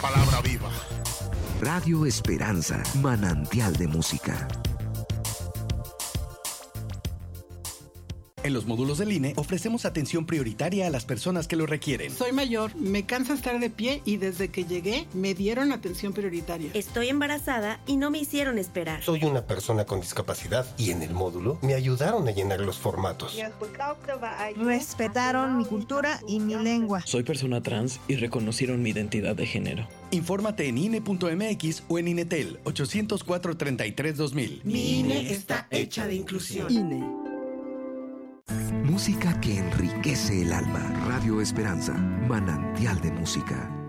palabra viva. Radio Esperanza, manantial de música. En los módulos del INE ofrecemos atención prioritaria a las personas que lo requieren. Soy mayor, me cansa estar de pie y desde que llegué me dieron atención prioritaria. Estoy embarazada y no me hicieron esperar. Soy una persona con discapacidad y en el módulo me ayudaron a llenar los formatos. Respetaron mi cultura y mi lengua. Soy persona trans y reconocieron mi identidad de género. Infórmate en INE.mx o en INETEL 804-33-2000. Mi INE está hecha de inclusión. INE. Música que enriquece el alma. Radio Esperanza, manantial de música.